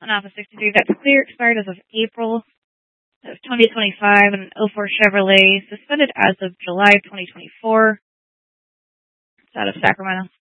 an Alpha 63. That's clear, expired as of April of 2025, and an 04 Chevrolet, suspended as of July 2024. It's out of Sacramento.